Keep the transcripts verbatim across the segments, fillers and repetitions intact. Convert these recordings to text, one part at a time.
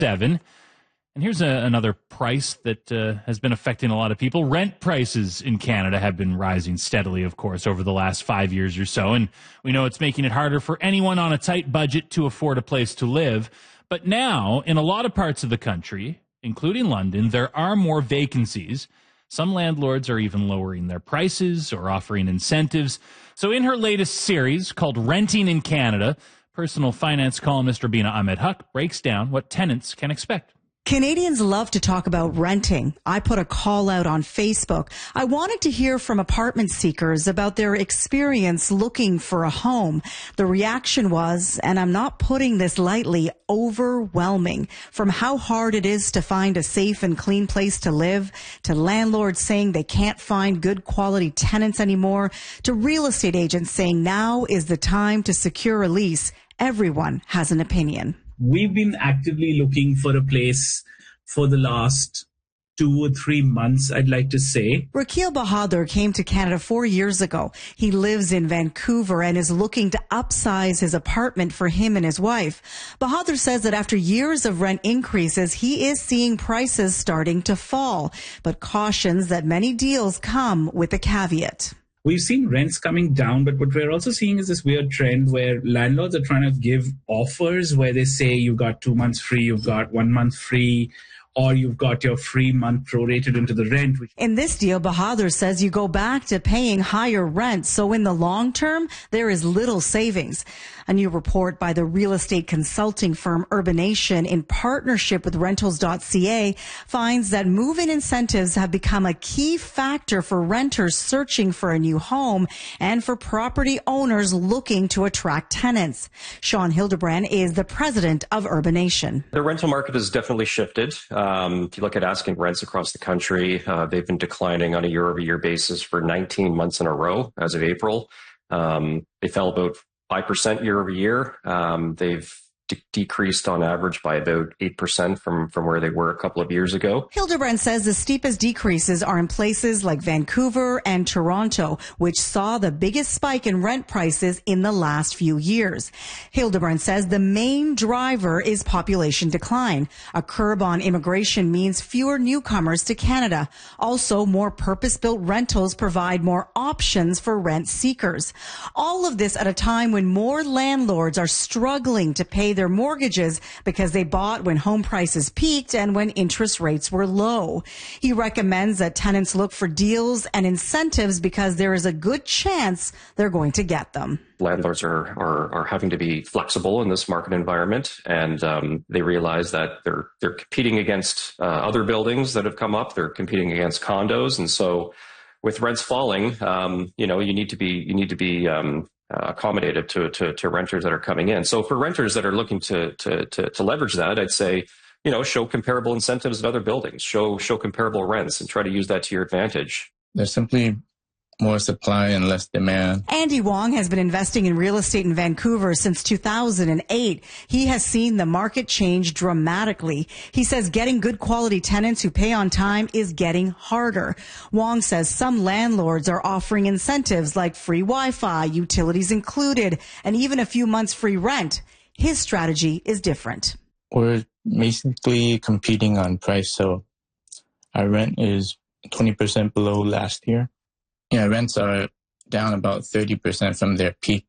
seven. And here's a, another price that uh, has been affecting a lot of people. Rent prices in Canada have been rising steadily, of course, over the last five years or so. And we know it's making it harder for anyone on a tight budget to afford a place to live. But now, in a lot of parts of the country, including London, there are more vacancies. Some landlords are even lowering their prices or offering incentives. So in her latest series called Renting in Canada, personal finance columnist Rubina Ahmed-Haq breaks down what tenants can expect. Canadians love to talk about renting. I put a call out on Facebook. I wanted to hear from apartment seekers about their experience looking for a home. The reaction was, and I'm not putting this lightly, overwhelming. From how hard it is to find a safe and clean place to live, to landlords saying they can't find good quality tenants anymore, to real estate agents saying now is the time to secure a lease. Everyone has an opinion. We've been actively looking for a place for the last two or three months, I'd like to say. Rakil Bahadur came to Canada four years ago. He lives in Vancouver and is looking to upsize his apartment for him and his wife. Bahadur says that after years of rent increases, he is seeing prices starting to fall, but cautions that many deals come with a caveat. We've seen rents coming down, but what we're also seeing is this weird trend where landlords are trying to give offers where they say you got two months free, you've got one month free, or you've got your free month prorated into the rent. In this deal, Bahadur says you go back to paying higher rent, so in the long term, there is little savings. A new report by the real estate consulting firm Urbanation in partnership with rentals dot c a finds that move-in incentives have become a key factor for renters searching for a new home and for property owners looking to attract tenants. Sean Hildebrand is the president of Urbanation. The rental market has definitely shifted. Um, if you look at asking rents across the country, uh, they've been declining on a year-over-year basis for nineteen months in a row as of April. Um, they fell about five percent year over year. Um, they've de- decreased on average by about eight percent from, from where they were a couple of years ago. Hildebrand says the steepest decreases are in places like Vancouver and Toronto, which saw the biggest spike in rent prices in the last few years. Hildebrand says the main driver is population decline. A curb on immigration means fewer newcomers to Canada. Also, more purpose-built rentals provide more options for rent seekers. All of this at a time when more landlords are struggling to pay their mortgages because they bought when home prices peaked and when interest rates were low. He recommends that tenants look for deals and incentives because there is a good chance they're going to get them. Landlords are, are, are having to be flexible in this market environment, and um, they realize that they're they're competing against uh, other buildings that have come up. They're competing against condos, and so with rents falling, um, you know, you need to be you need to be um, uh, accommodated to, to to renters that are coming in. So for renters that are looking to to to, to leverage that, I'd say, you know, show comparable incentives at other buildings, show show comparable rents, and try to use that to your advantage. There's simply more supply and less demand. Andy Wong has been investing in real estate in Vancouver since two thousand eight. He has seen the market change dramatically. He says getting good quality tenants who pay on time is getting harder. Wong says some landlords are offering incentives like free Wi-Fi, utilities included, and even a few months free rent. His strategy is different. We're basically competing on price, so our rent is twenty percent below last year. Yeah, rents are down about thirty percent from their peak.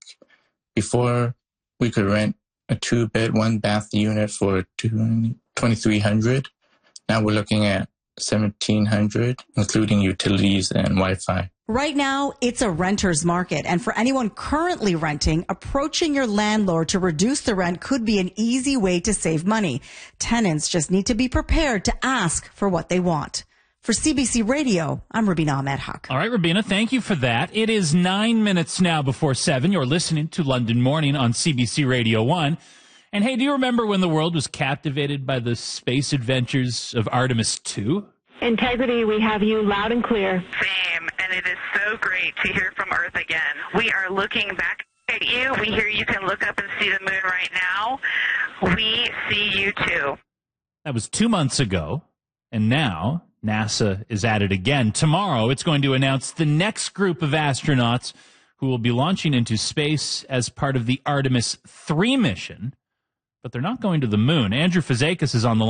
Before, we could rent a two-bed, one-bath unit for twenty-three hundred dollars. Now we're looking at seventeen hundred dollars, including utilities and Wi-Fi. Right now, it's a renter's market, and for anyone currently renting, approaching your landlord to reduce the rent could be an easy way to save money. Tenants just need to be prepared to ask for what they want. For C B C Radio, I'm Rubina Ahmed-Haq. All right, Rubina, thank you for that. It is nine minutes now before seven. You're listening to London Morning on C B C Radio one. And hey, do you remember when the world was captivated by the space adventures of Artemis two? Integrity, we have you loud and clear. Same, and it is so great to hear from Earth again. We are looking back at you. We hear you can look up and see the moon right now. We see you too. That was two months ago, and now NASA is at it again. Tomorrow, it's going to announce the next group of astronauts who will be launching into space as part of the Artemis three mission, but they're not going to the moon. Andrew Fazekas is on the line.